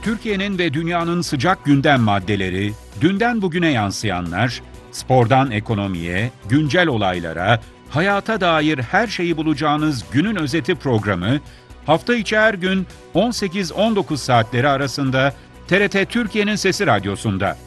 Türkiye'nin ve dünyanın sıcak gündem maddeleri, dünden bugüne yansıyanlar, spordan ekonomiye, güncel olaylara, hayata dair her şeyi bulacağınız günün özeti programı, hafta içi her gün 18-19 saatleri arasında TRT Türkiye'nin Sesi Radyosu'nda.